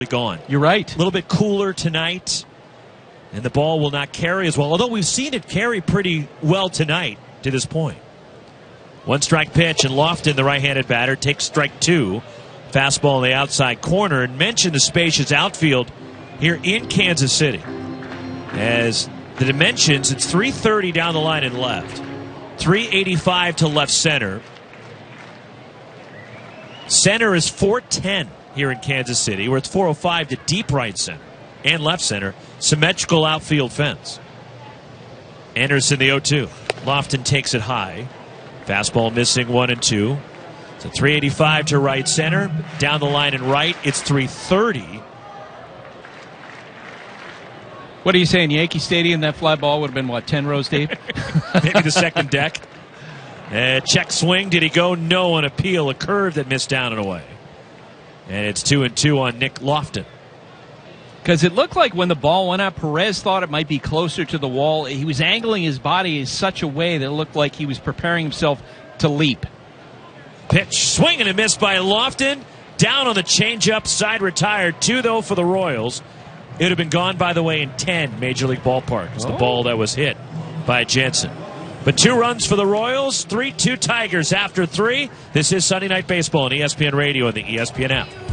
gone. You're right. A little bit cooler tonight, and the ball will not carry as well, although we've seen it carry pretty well tonight to this point. 1-strike pitch, and Lofton, the right-handed batter, takes strike 2. Fastball in the outside corner, and mention the spacious outfield here in Kansas City. As the dimensions, it's 330 down the line and left, 385 to left center. Center is 410 here in Kansas City, where it's 405 to deep right center and left center. Symmetrical outfield fence. Anderson, the 0-2. Lofton takes it high. Fastball missing 1 and 2. So 385 to right center. Down the line and right, it's 330. What are you saying, Yankee Stadium? That fly ball would have been, what, 10 rows deep? Maybe the second deck. Check swing. Did he go? No on appeal. A curve that missed down and away. And it's 2-2 on Nick Lofton. Because it looked like when the ball went up, Perez thought it might be closer to the wall. He was angling his body in such a way that it looked like he was preparing himself to leap. Pitch, swing and a miss by Lofton. Down on the changeup, side retired. 2, though, for the Royals. It would have been gone, by the way, in 10 Major League Ballpark. It's the ball that was hit by Jensen. But 2 runs for the Royals, 3-2 Tigers after 3. This is Sunday Night Baseball on ESPN Radio and the ESPN app.